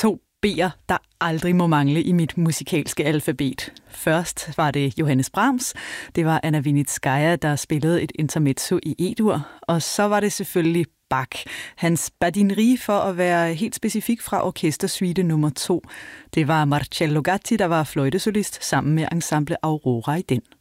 to B'er, der aldrig må mangle i mit musikalske alfabet. Først var det Johannes Brahms. Det var Anna Vinitskaya, der spillede et intermezzo i E-dur. Og så var det selvfølgelig Bach. Hans Badineri, for at være helt specifik, fra orkestersuite nummer 2. Det var Marcello Gatti, der var fløjtesolist sammen med ensemble Aurora i den.